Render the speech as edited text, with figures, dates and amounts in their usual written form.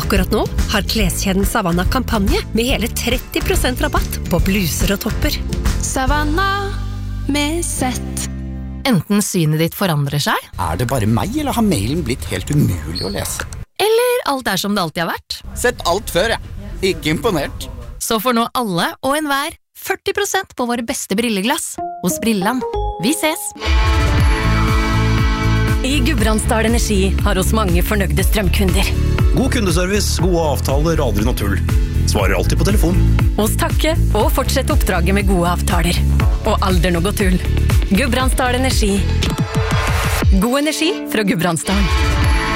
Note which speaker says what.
Speaker 1: Akkurat nå har kleskjeden Savanna kampanje med hele 30% rabatt på bluser og topper.
Speaker 2: Savanna med sett.
Speaker 3: Enten synet ditt forandrer seg,
Speaker 4: det bare meg, eller har mailen blitt helt umulig å lese?
Speaker 3: eller alt som det alltid har vært.
Speaker 4: Sett alt før, Ikke imponert.
Speaker 3: Så får nå alle og enhver 40% på våre beste brilleglass hos Brilland. Vi ses!
Speaker 5: I Gudbrandsdal Energi har oss mange fornøyde strømkunder.
Speaker 6: God kundeservice, gode avtaler, aldri noe tull. Svarer alltid på telefon.
Speaker 5: Oss takke og fortsette oppdraget med gode avtaler. Og aldri noe tull. Gudbrandsdal Energi. God energi fra Gudbrandsdal.